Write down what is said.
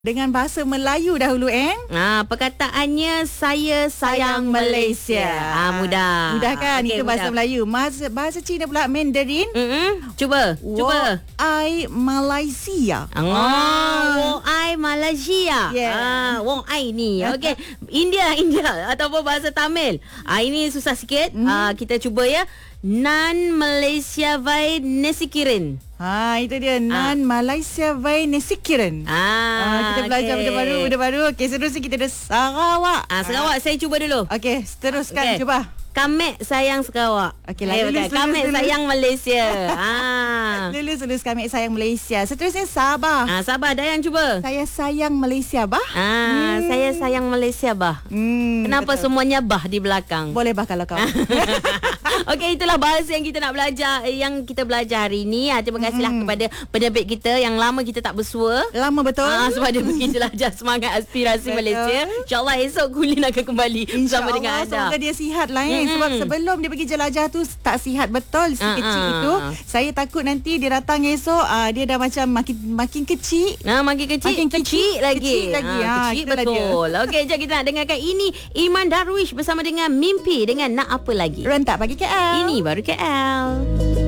Dengan bahasa Melayu dahulu, Perkataannya saya sayang Malaysia. Mudah. Mudah kan? Okay, Itu bahasa Melayu. Bahasa Cina pula Mandarin. Cuba. Wong-ai Malaysia. Wong-ai Malaysia. Wong-ai ni. Okey. India ataupun bahasa Tamil. Ini susah sikit. Kita cuba ya. Nan Malaysia vai nesikirin. Itu dia. Nan Malaysia vai nesikirin. Kita belajar benda baru. Okey, seterusnya kita ada Sarawak. Sarawak saya cuba dulu. Okey, teruskan cuba. Kamek sayang Sarawak. Okey, Kamek sayang Malaysia. Lulus Kamek sayang Malaysia. Seterusnya Sabah. Sabah Dayang cuba. Saya sayang Malaysia, bah. Saya sayang Malaysia, bah. Kenapa betul. Semuanya bah di belakang? Boleh bah kalau kau. Okey, itulah bahasa yang kita nak belajar, yang kita belajar hari ini. Terima kasihlah kepada penerbit kita yang lama kita tak bersua. Lama betul. Sebab dia pergi jelajah semangat aspirasi Malaysia. InsyaAllah esok Kulin akan kembali bersama dengan anda. Semoga dia sihat lah sebab sebelum dia pergi jelajah tu tak sihat betul si kecil itu. Saya takut nanti dia datang esok dia dah macam makin kecil. Makin kecil lagi. Kecil betul. Okey, jom kita nak dengarkan ini Iman Darwish bersama dengan Mimpi dengan Nak Apa Lagi. Rentak Pagi KL. Ini baru KL.